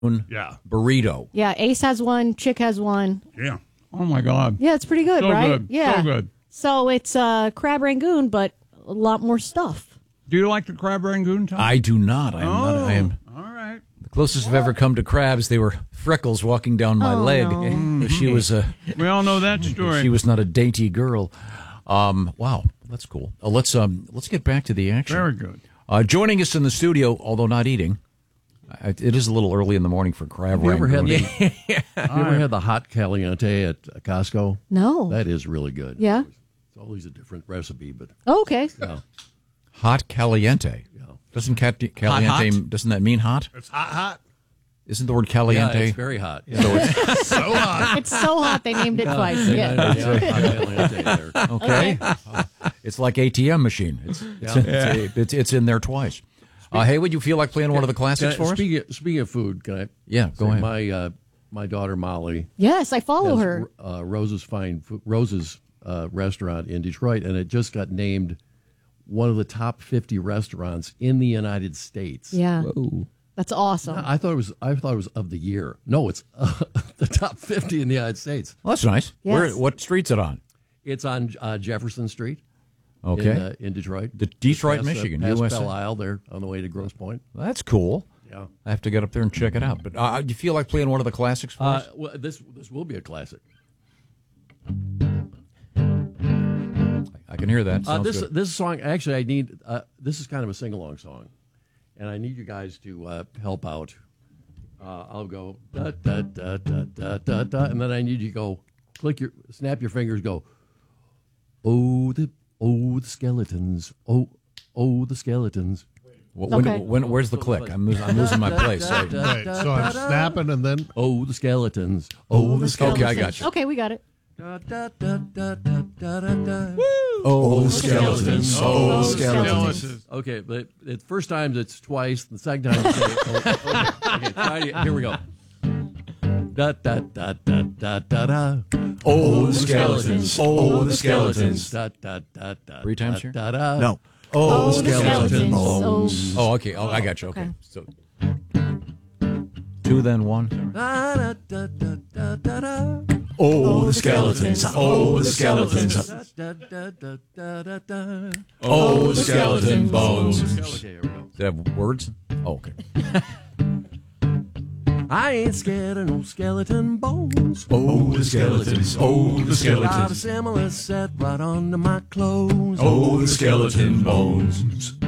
Yeah. burrito. Yeah, Ace has one, Chick has one. Yeah. Oh, my God. Yeah, it's pretty good, So right? good. Yeah. So good. So it's crab rangoon, but a lot more stuff. Do you like the crab rangoon, Tom? I do not. I am All right. the closest I've ever come to crabs. They were freckles walking down my leg. no. She was We all know that story. she was not a dainty girl. Wow, that's cool. Let's get back to the action. Very good. Joining us in the studio, although not eating. It is a little early in the morning for crab You ever had rangoon. you ever had the hot caliente at Costco? No. That is really good. Yeah. It's always a different recipe, but Oh, okay. Hot caliente. Yeah. Doesn't caliente doesn't that mean hot? It's hot. Isn't the word yeah, caliente? it's very hot. So hot. It's so hot they named it twice. Yeah. Hot caliente there. Okay. It's like ATM machine. It's in there twice. Hey, would you feel like playing one of the classics for us? Speaking of food, can I? Yeah, go say ahead. My daughter Molly Yes, I follow has her. Rose's restaurant in Detroit, and it just got named one of the top 50 restaurants in the United States. Yeah. That's awesome. I thought it was of the year. No, it's the top 50 in the United States. Well, that's nice. Yes. What street's it on? It's on Jefferson Street. Okay. In Detroit. Detroit, Past, Michigan, past USA. Belle Isle there on the way to Grosse Pointe. That's cool. Yeah. I have to get up there and check it out. But do you feel like playing one of the classics for us? Well, this will be a classic. I can hear that. Sounds good. This song, actually, I need, this is kind of a sing-along song, and I need you guys to help out. I'll go, da, da, da, da, da, da, da, and then I need you to go, snap your fingers, go, oh, the skeletons, oh, the skeletons. Okay. Where's the click? I'm losing my place. Right. So I'm snapping and then. Oh, the skeletons, oh, the skeletons. Okay, I got you. Okay, we got it. Da, da, da, da, da, da, da, da. Oh, skeletons. Oh, skeletons. Okay, but the first time it's twice. The second time it's okay, try it. Here we go. Da da da da da da da. Oh, the skeletons. Oh, the skeletons. Da da da da. 3 times here? Da da. No. Oh, the skeletons. Oh. Oh, okay. Oh, I got you. Okay. Okay. So 2, then 1. Da da da da da da da. Oh, the skeletons. Oh, the skeletons. Da da da da da da da. Oh, the skeleton bones. Okay, here we go. Does it have words? Oh, okay. I ain't scared of no skeleton bones. Oh, the skeletons. Oh, the Got a similar set right under my clothes. Oh, the skeleton bones.